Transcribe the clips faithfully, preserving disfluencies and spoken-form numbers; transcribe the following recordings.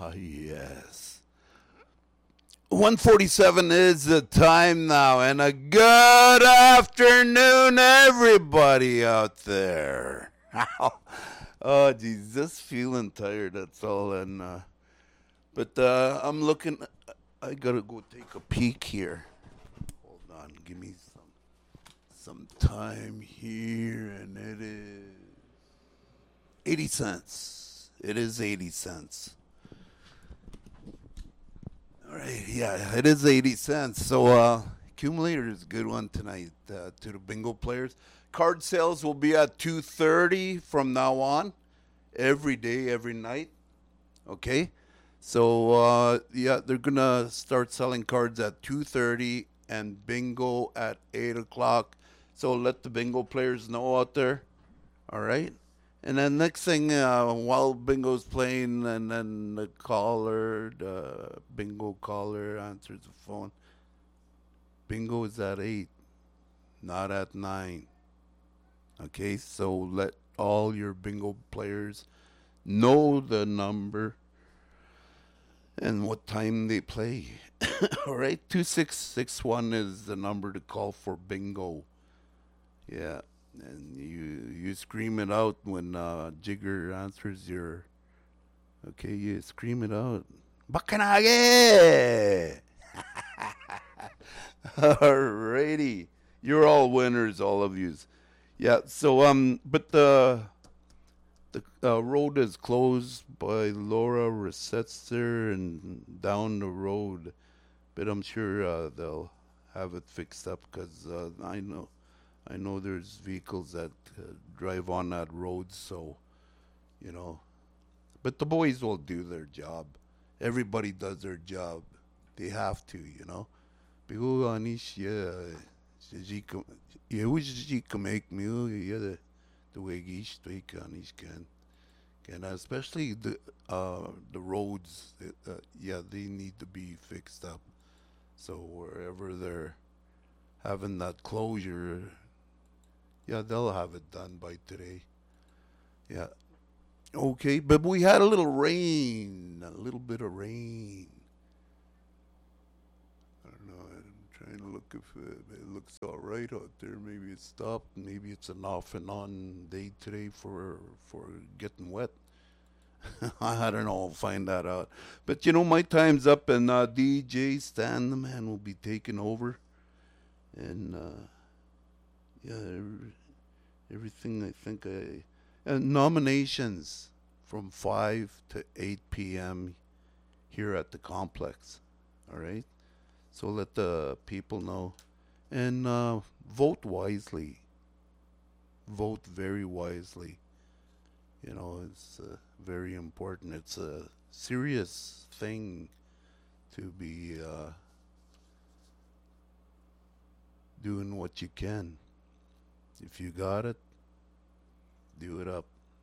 Ah, yes. one forty-seven is the time now, and a good afternoon, everybody out there. Oh, geez, just feeling tired, that's all. And uh, But uh, I'm looking, I gotta go take a peek here. Hold on, give me some, some time here, and it is eighty cents. It is eighty cents. All right, yeah, it is eighty cents. So, uh, accumulator is a good one tonight uh, to the bingo players. Card sales will be at two thirty from now on, every day, every night. Okay, so uh, yeah, they're gonna start selling cards at two thirty and bingo at eight o'clock. So let the bingo players know out there. All right. And then next thing, uh, while bingo's playing, and then the caller, the bingo caller answers the phone. Bingo is at eight, not at nine. Okay, so let all your bingo players know the number and what time they play. All right, two six six one is the number to call for bingo. Yeah. And you you scream it out when uh, Jigger answers your. Okay, you scream it out. Bakanage! Alrighty, you're all winners, all of yous. Yeah. So um, but the the uh, road is closed by Laura Resetzer and down the road, but I'm sure uh, they'll have it fixed up because uh, I know. I know there's vehicles that uh, drive on that road, so, you know. But the boys will do their job. Everybody does their job. They have to, you know. Because anish yeah, yeah, which she can make me yeah the the way gish to anish can, can especially the uh the roads uh, yeah they need to be fixed up. So wherever they're having that closure. Yeah, they'll have it done by today. Yeah. Okay, but we had a little rain, a little bit of rain. I don't know. I'm trying to look if it, it looks all right out there. Maybe it stopped. Maybe it's an off and on day today for for getting wet. I don't know. I'll find that out. But you know, my time's up, and uh, D J Stan the man will be taking over, and. Uh, Yeah, every, everything I think I... Uh, nominations from five to eight p.m. here at the complex. All right? So let the people know. And uh, vote wisely. Vote very wisely. You know, it's uh, very important. It's a serious thing to be uh, doing what you can. If you got it, do it up.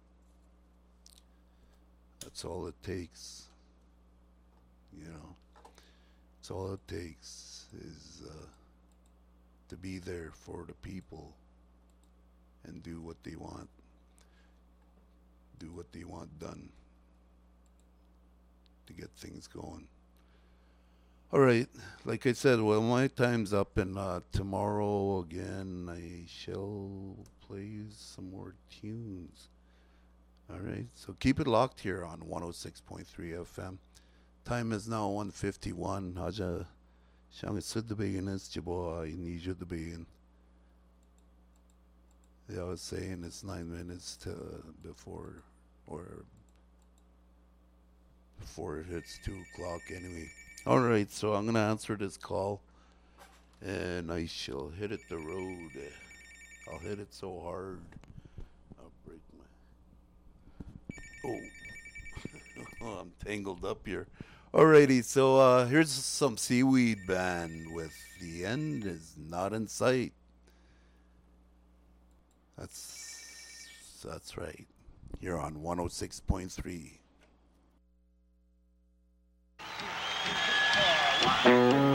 That's all it takes. You know, that's all it takes is uh, to be there for the people and do what they want. Do what they want done to get things going. All right, like I said, well, my time's up, and uh, tomorrow again I shall play some more tunes. All right, so keep it locked here on one oh six point three F M. Time is now one fifty-one. Haja siyang isudabigin is jibo I need you to be in. They always saying it's nine minutes to before or before it hits two o'clock anyway. All right, so I'm gonna answer this call, and I shall hit it the road. I'll hit it so hard, I'll break my. Oh, oh I'm tangled up here. Alrighty, so uh, here's some Seaweed Band with "The End Is Not in Sight." That's that's right. You're on one oh six point three.